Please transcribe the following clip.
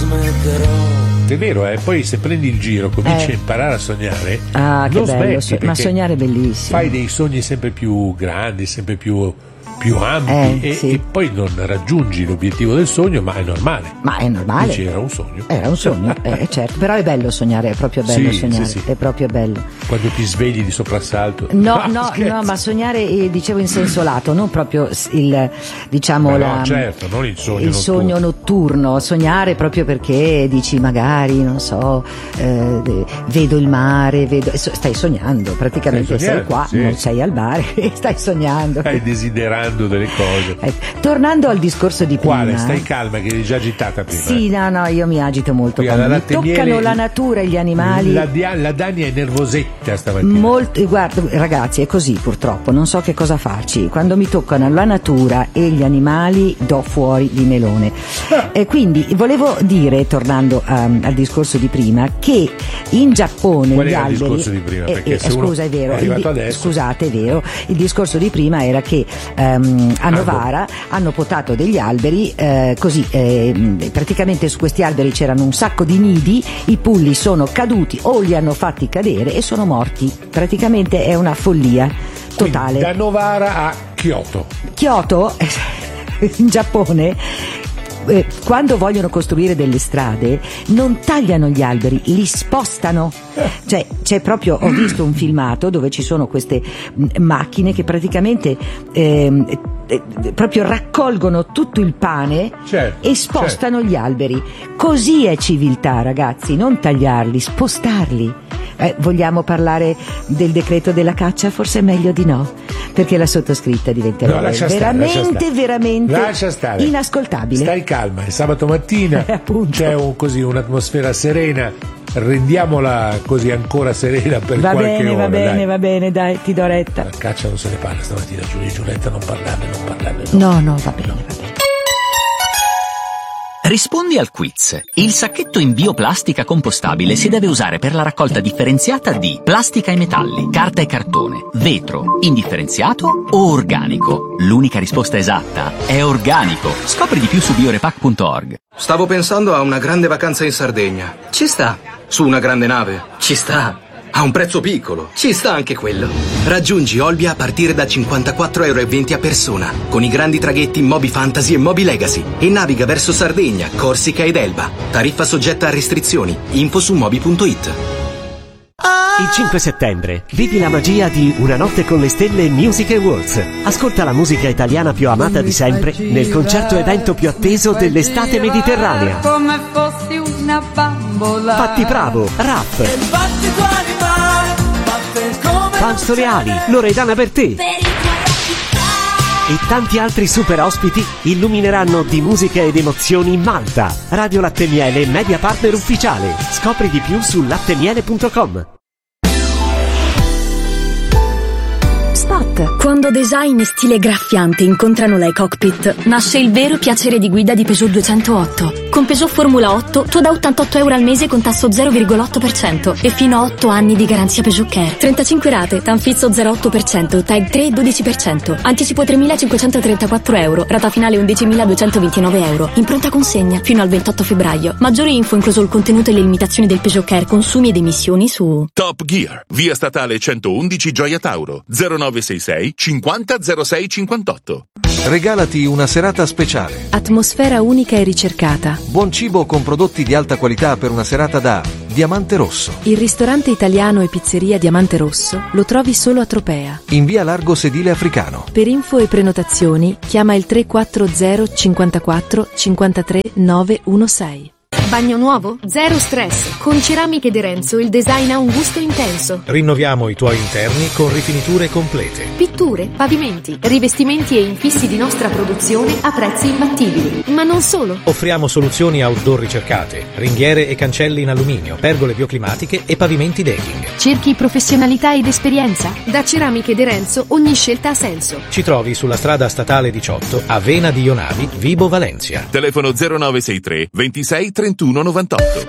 smetterò. È vero, poi se prendi il giro, cominci a imparare a sognare, che non bello, smetti, ma sognare è bellissimo. Fai dei sogni sempre più grandi, sempre più ampi e poi non raggiungi l'obiettivo del sogno, ma è normale. Ma è normale. Dici, era un sogno. Era un sogno, certo, però è bello sognare, è proprio bello sognare, sì. è proprio bello. Quando ti svegli di soprassalto. No, ma sognare, dicevo in senso lato, non proprio il, diciamo, certo, non il sogno il notturno. sogno notturno, sognare proprio perché dici magari, non so, vedo il mare, stai sognando, praticamente sei qua, non sei al mare, stai sognando. Stai desiderando delle cose. Tornando al discorso di prima. Quale? Stai calma, che eri già agitata prima. Sì, no, io mi agito molto quando mi toccano la natura e gli animali. La Dania è nervosetta stamattina. Guarda, ragazzi, è così purtroppo, non so che cosa farci. Quando mi toccano la natura e gli animali do fuori di melone. Quindi volevo dire, tornando al discorso di prima, che in Giappone Qual gli era alberi. Il discorso di prima? Perché scusa, è vero. È arrivato adesso. Scusate, è vero. Il discorso di prima era che a Novara hanno potato degli alberi, praticamente su questi alberi c'erano un sacco di nidi, i pulli sono caduti o li hanno fatti cadere e sono morti. Praticamente è una follia totale. Quindi, da Novara a Kyoto, in Giappone, quando vogliono costruire delle strade non tagliano gli alberi, li spostano. Cioè c'è proprio, ho visto un filmato dove ci sono queste macchine che praticamente proprio raccolgono tutto il pane e spostano gli alberi. Così è civiltà, ragazzi, non tagliarli, spostarli. Vogliamo parlare del decreto della caccia? Forse è meglio di no, perché la sottoscritta diventerà veramente inascoltabile. Stai calma, è sabato mattina, c'è un'atmosfera serena, rendiamola così ancora serena per qualche ora. Va bene, dai, ti do retta. La caccia non se ne parla stamattina, Giulietta, non parlarne. No, va bene. Rispondi al quiz. Il sacchetto in bioplastica compostabile si deve usare per la raccolta differenziata di plastica e metalli, carta e cartone, vetro, indifferenziato o organico. L'unica risposta esatta è organico. Scopri di più su biorepack.org. Stavo pensando a una grande vacanza in Sardegna. Ci sta. Su una grande nave. Ci sta. A un prezzo piccolo. Ci sta anche quello. Raggiungi Olbia a partire da 54,20 € a persona, con i grandi traghetti Moby Fantasy e Moby Legacy, e naviga verso Sardegna, Corsica ed Elba. Tariffa soggetta a restrizioni. Info su moby.it. Il 5 settembre vivi la magia di Una notte con le stelle Music Awards. Ascolta la musica italiana più amata di sempre nel concerto evento più atteso dell'estate mediterranea. Come fossi una bambola. Fatti Bravo, Rap, Fausto Leali, Loredana Bertè e tanti altri super ospiti illumineranno di musica ed emozioni Malta. Radio Latte Miele, media partner ufficiale. Scopri di più su lattemiele.com. Spot. Quando design e stile graffiante incontrano la e-cockpit, nasce il vero piacere di guida di Peugeot 208. Con Peugeot Formula 8 tu da 88 € al mese con tasso 0,8% e fino a 8 anni di garanzia Peugeot Care. 35 rate, Tanfizzo 0,8%, TAG 3 12%. Anticipo 3.534 €, rata finale 11.229 €. In pronta consegna fino al 28 febbraio. Maggiori info incluso il contenuto e le limitazioni del Peugeot Care, consumi ed emissioni su Top Gear, via statale 111 Gioia Tauro, 0966 50 06 58. Regalati una serata speciale. Atmosfera unica e ricercata. Buon cibo con prodotti di alta qualità per una serata da Diamante Rosso. Il ristorante italiano e pizzeria Diamante Rosso lo trovi solo a Tropea. In via Largo Sedile Africano. Per info e prenotazioni chiama il 340 54 53 916. Bagno nuovo? Zero stress. Con Ceramiche De Renzo il design ha un gusto intenso. Rinnoviamo i tuoi interni con rifiniture complete. Pitture, pavimenti, rivestimenti e infissi di nostra produzione a prezzi imbattibili. Ma non solo. Offriamo soluzioni outdoor ricercate, ringhiere e cancelli in alluminio, pergole bioclimatiche e pavimenti decking. Cerchi professionalità ed esperienza? Da Ceramiche De Renzo ogni scelta ha senso. Ci trovi sulla strada statale 18 a Vena di Ionavi, Vibo Valencia. Telefono 0963 26 31 98.